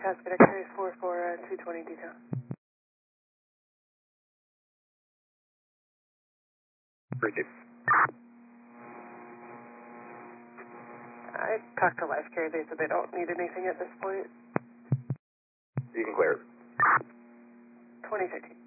Cascade X-rays 220 detail. Appreciate it. I talked to Life Care. They said they don't need anything at this point. You can clear it. 2015.